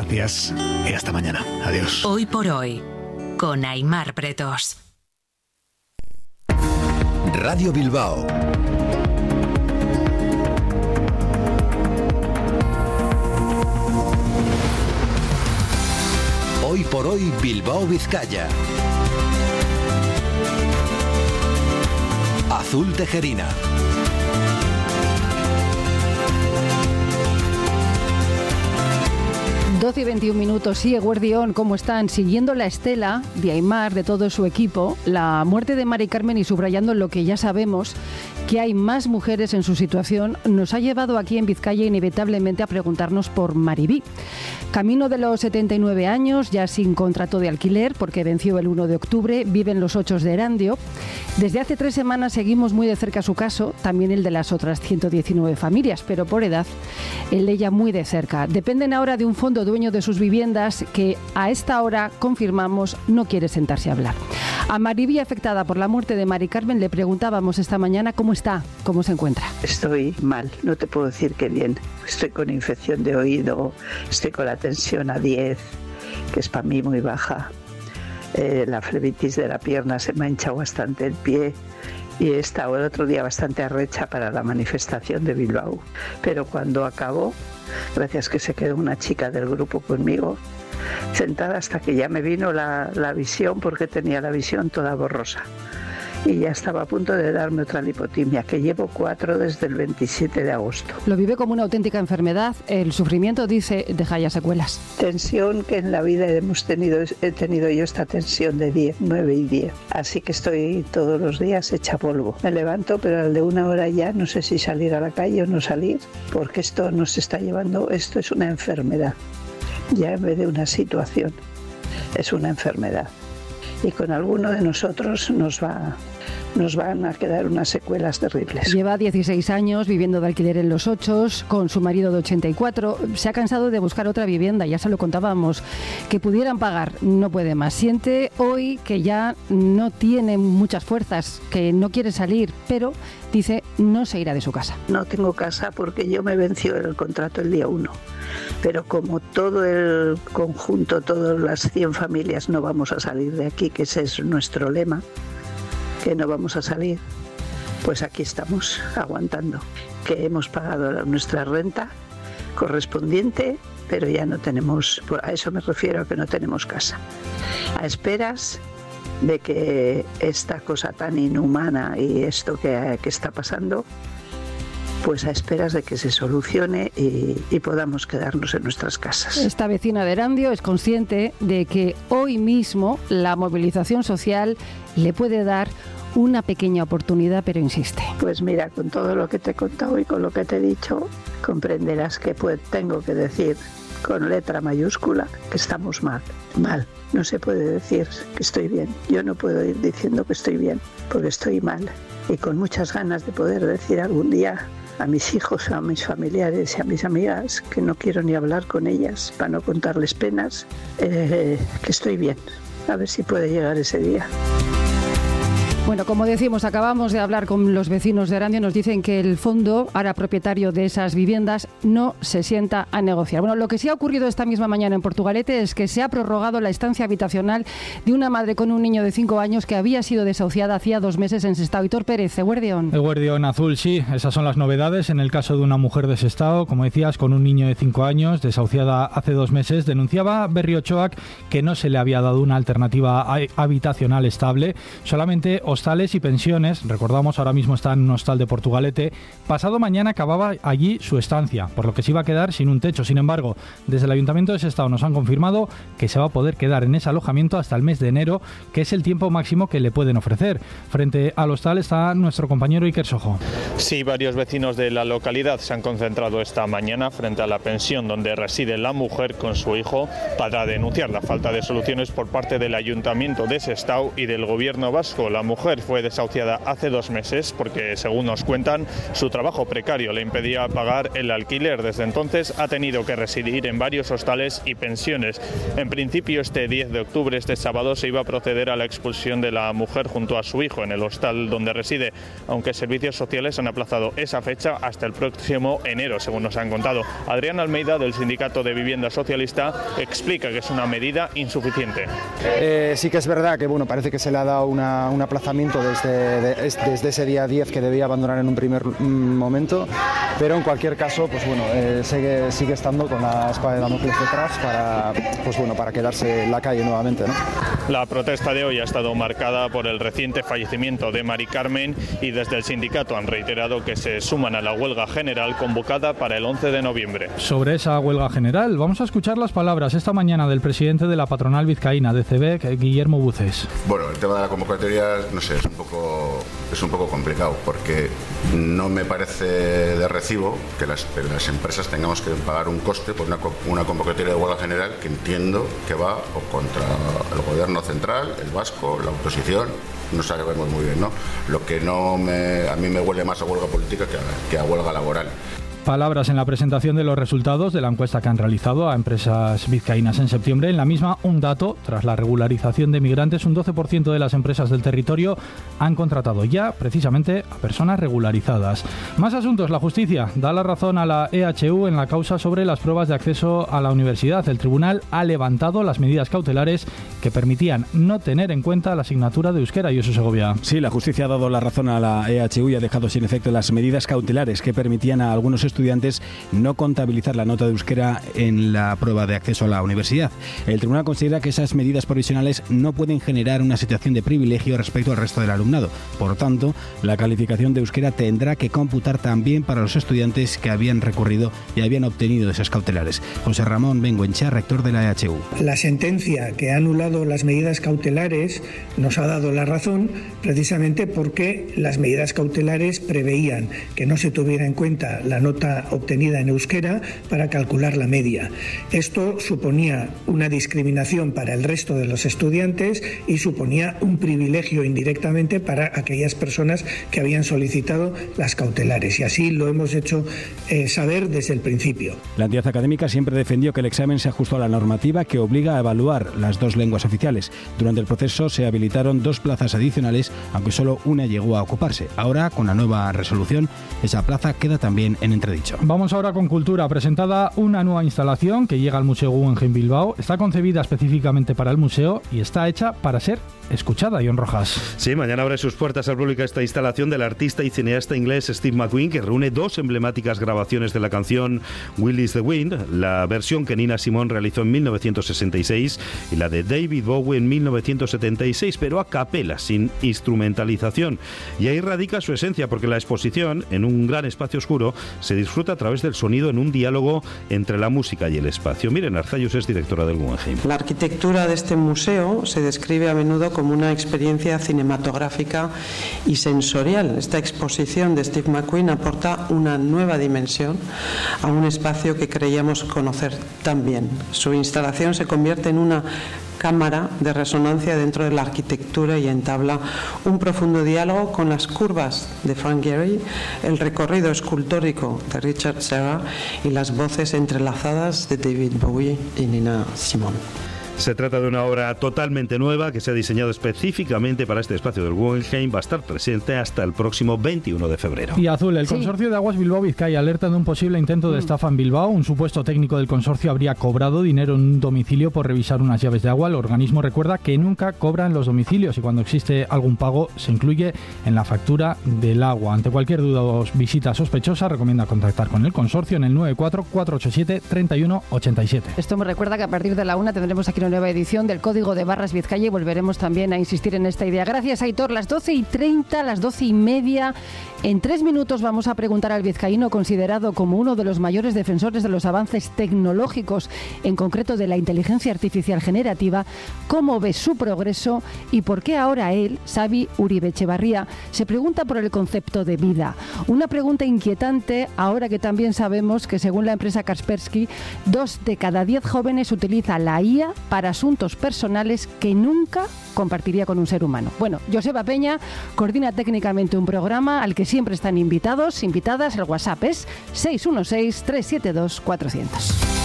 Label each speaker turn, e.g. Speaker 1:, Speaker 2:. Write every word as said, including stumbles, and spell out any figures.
Speaker 1: días y hasta mañana. Adiós.
Speaker 2: Hoy por hoy, con Aimar Pretos.
Speaker 3: Radio Bilbao. Hoy por hoy, Bilbao, Vizcaya. Azul Tejerina.
Speaker 4: doce y veintiún minutos, sí, Eguerdión, ¿cómo están? Siguiendo la estela de Aimar, de todo su equipo, la muerte de Mari Carmen y subrayando lo que ya sabemos, que hay más mujeres en su situación, nos ha llevado aquí en Vizcaya inevitablemente a preguntarnos por Maribí. Camino de los setenta y nueve años, ya sin contrato de alquiler, porque venció el uno de octubre, vive en Los Ochos de Erandio. Desde hace tres semanas seguimos muy de cerca su caso, también el de las otras ciento diecinueve familias, pero por edad, el de ella muy de cerca. Dependen ahora de un fondo dueño de sus viviendas que a esta hora, confirmamos, no quiere sentarse a hablar. A Maribí, afectada por la muerte de Mari Carmen, le preguntábamos esta mañana cómo está, cómo se encuentra.
Speaker 5: Estoy mal, no te puedo decir que bien. Estoy con infección de oído, estoy con la tensión a diez, que es para mí muy baja. Eh, la flebitis de la pierna se me ha hinchado bastante el pie y he estado el otro día bastante arrecha para la manifestación de Bilbao. Pero cuando acabó, gracias que se quedó una chica del grupo conmigo, sentada hasta que ya me vino la, la visión, porque tenía la visión toda borrosa. Y ya estaba a punto de darme otra lipotimia, que llevo cuatro desde el veintisiete de agosto.
Speaker 4: Lo vive como una auténtica enfermedad. El sufrimiento, dice, deja ya secuelas.
Speaker 5: Tensión que en la vida hemos tenido, he tenido yo esta tensión de diez, nueve y diez. Así que estoy todos los días hecha polvo. Me levanto, pero al de una hora ya no sé si salir a la calle o no salir, porque esto nos está llevando, esto es una enfermedad. Ya en vez de una situación, es una enfermedad. Y con alguno de nosotros nos va, nos van a quedar unas secuelas terribles.
Speaker 4: Lleva dieciséis años viviendo de alquiler en Los Ochos, con su marido de ochenta y cuatro. Se ha cansado de buscar otra vivienda, ya se lo contábamos, que pudieran pagar. No puede más. Siente hoy que ya no tiene muchas fuerzas, que no quiere salir, pero dice no se irá de su casa.
Speaker 5: No tengo casa porque yo me venció el contrato el día uno. Pero como todo el conjunto, todas las cien familias no vamos a salir de aquí, que ese es nuestro lema, que no vamos a salir, pues aquí estamos aguantando, que hemos pagado nuestra renta correspondiente, pero ya no tenemos, a eso me refiero, a que no tenemos casa, a esperas de que esta cosa tan inhumana y esto que, que está pasando, pues a esperas de que se solucione y, y podamos quedarnos en nuestras casas.
Speaker 4: Esta vecina de Erandio es consciente de que hoy mismo la movilización social le puede dar una pequeña oportunidad, pero insiste.
Speaker 5: Pues mira, con todo lo que te he contado y con lo que te he dicho, comprenderás que pues, tengo que decir con letra mayúscula que estamos mal, mal. No se puede decir que estoy bien. Yo no puedo ir diciendo que estoy bien, porque estoy mal. Y con muchas ganas de poder decir algún día a mis hijos, a mis familiares y a mis amigas, que no quiero ni hablar con ellas para no contarles penas, eh, que estoy bien. A ver si puede llegar ese día.
Speaker 4: Bueno, como decimos, acabamos de hablar con los vecinos de Erandio. Nos dicen que el fondo, ahora propietario de esas viviendas, no se sienta a negociar. Bueno, lo que sí ha ocurrido esta misma mañana en Portugalete es que se ha prorrogado la estancia habitacional de una madre con un niño de cinco años que había sido desahuciada hacía dos meses en Sestao. Hitor Pérez, Eguerdión.
Speaker 6: Eguerdión Azul, sí. Esas son las novedades en el caso de una mujer de Sestao, como decías, con un niño de cinco años, desahuciada hace dos meses. Denunciaba Berri Ochoak que no se le había dado una alternativa habitacional estable, solamente hostales y pensiones. Recordamos, ahora mismo está en un hostal de Portugalete. Pasado mañana acababa allí su estancia, por lo que se iba a quedar sin un techo. Sin embargo, desde el Ayuntamiento de Sestao nos han confirmado que se va a poder quedar en ese alojamiento hasta el mes de enero, que es el tiempo máximo que le pueden ofrecer. Frente al hostal está nuestro compañero Iker Sojo.
Speaker 7: Sí, varios vecinos de la localidad se han concentrado esta mañana frente a la pensión donde reside la mujer con su hijo para denunciar la falta de soluciones por parte del Ayuntamiento de Sestao y del Gobierno vasco. La mujer mujer fue desahuciada hace dos meses porque, según nos cuentan, su trabajo precario le impedía pagar el alquiler. Desde entonces ha tenido que residir en varios hostales y pensiones. En principio, este diez de octubre, este sábado, se iba a proceder a la expulsión de la mujer junto a su hijo en el hostal donde reside, aunque servicios sociales han aplazado esa fecha hasta el próximo enero, según nos han contado. Adrián Almeida, del Sindicato de Vivienda Socialista, explica que es una medida insuficiente.
Speaker 8: Eh, sí que es verdad que bueno, parece que se le ha dado una, un aplazamiento desde, de, desde ese día diez que debía abandonar en un primer momento, pero en cualquier caso pues bueno, eh, sigue, sigue estando con la espada de Damocles detrás para, pues bueno, para quedarse en la calle nuevamente, ¿no?
Speaker 7: La protesta de hoy ha estado marcada por el reciente fallecimiento de Mari Carmen y desde el sindicato han reiterado que se suman a la huelga general convocada para el once de noviembre.
Speaker 6: Sobre esa huelga general, vamos a escuchar las palabras esta mañana del presidente de la patronal vizcaína de C B, Guillermo Buces.
Speaker 9: Bueno, el tema de la convocatoria, no sé, es un poco, es un poco complicado porque no me parece de recibo que las, las empresas tengamos que pagar un coste por una, una convocatoria de huelga general que entiendo que va o contra el gobierno central, el vasco, la oposición. No sabemos muy bien, ¿no? Lo que no me, a mí me huele más a huelga política que a, que a huelga laboral.
Speaker 6: Palabras en la presentación de los resultados de la encuesta que han realizado a empresas vizcaínas en septiembre. En la misma, un dato: tras la regularización de migrantes, un doce por ciento de las empresas del territorio han contratado ya precisamente a personas regularizadas. Más asuntos. La justicia da la razón a la E H U en la causa sobre las pruebas de acceso a la universidad. El tribunal ha levantado las medidas cautelares que permitían no tener en cuenta la asignatura de euskera. Josu Segovia.
Speaker 10: Sí, la justicia ha dado la razón a la E H U y ha dejado sin efecto las medidas cautelares que permitían a algunos estudiantes estudiantes no contabilizar la nota de euskera en la prueba de acceso a la universidad. El tribunal considera que esas medidas provisionales no pueden generar una situación de privilegio respecto al resto del alumnado. Por tanto, la calificación de euskera tendrá que computar también para los estudiantes que habían recurrido y habían obtenido esas cautelares. José Ramón Bengoenchea, rector de la E H U.
Speaker 11: La sentencia que ha anulado las medidas cautelares nos ha dado la razón precisamente porque las medidas cautelares preveían que no se tuviera en cuenta la nota obtenida en euskera para calcular la media. Esto suponía una discriminación para el resto de los estudiantes y suponía un privilegio indirectamente para aquellas personas que habían solicitado las cautelares, y así lo hemos hecho eh, saber desde el principio.
Speaker 10: La entidad académica siempre defendió que el examen se ajustó a la normativa que obliga a evaluar las dos lenguas oficiales. Durante el proceso se habilitaron dos plazas adicionales, aunque solo una llegó a ocuparse. Ahora, con la nueva resolución, esa plaza queda también en entredicho.
Speaker 6: Vamos ahora con cultura. Presentada una nueva instalación que llega al Museo Guggenheim Bilbao. Está concebida específicamente para el museo y está hecha para ser escuchada. Ion Rojas.
Speaker 12: Sí, mañana abre sus puertas al público esta instalación del artista y cineasta inglés Steve McQueen, que reúne dos emblemáticas grabaciones de la canción Will is the Wind, la versión que Nina Simone realizó en mil novecientos sesenta y seis y la de David Bowie en mil novecientos setenta y seis, pero a capela, sin instrumentalización. Y ahí radica su esencia, porque la exposición, en un gran espacio oscuro, se disfruta a través del sonido en un diálogo entre la música y el espacio. Miren, Arzayus es directora del Guggenheim.
Speaker 13: La arquitectura de este museo se describe a menudo como una experiencia cinematográfica y sensorial. Esta exposición de Steve McQueen aporta una nueva dimensión a un espacio que creíamos conocer tan bien. Su instalación se convierte en una cámara de resonancia dentro de la arquitectura y entabla un profundo diálogo con las curvas de Frank Gehry, el recorrido escultórico de Richard Serra y las voces entrelazadas de David Bowie y Nina Simone.
Speaker 12: Se trata de una obra totalmente nueva que se ha diseñado específicamente para este espacio del Guggenheim. Va a estar presente hasta el próximo veintiuno de febrero.
Speaker 6: Y Azul, el
Speaker 4: Sí.
Speaker 6: consorcio de Aguas Bilbao Vizcaya alerta de un posible intento de estafa en Bilbao. Un supuesto técnico del consorcio habría cobrado dinero en un domicilio por revisar unas llaves de agua. El organismo recuerda que nunca cobran los domicilios y cuando existe algún pago se incluye en la factura del agua. Ante cualquier duda o visita sospechosa, recomienda contactar con el consorcio en el nueve cuatro cuatro ocho siete tres uno ocho siete.
Speaker 4: Esto me recuerda que a partir de la una tendremos aquí una nueva edición del Código de Barras Vizcaya y volveremos también a insistir en esta idea. Gracias, Aitor. Las doce y treinta, las doce y media. En tres minutos vamos a preguntar al vizcaíno, considerado como uno de los mayores defensores de los avances tecnológicos, en concreto de la inteligencia artificial generativa, cómo ve su progreso y por qué ahora él, Xavi Uribe Echevarría, se pregunta por el concepto de vida. Una pregunta inquietante ahora que también sabemos que, según la empresa Kaspersky, dos de cada diez jóvenes utiliza la I A para para asuntos personales que nunca compartiría con un ser humano. Bueno, Joseba Peña coordina técnicamente un programa al que siempre están invitados, invitadas. El WhatsApp es seis uno seis, tres siete dos, cuatrocientos.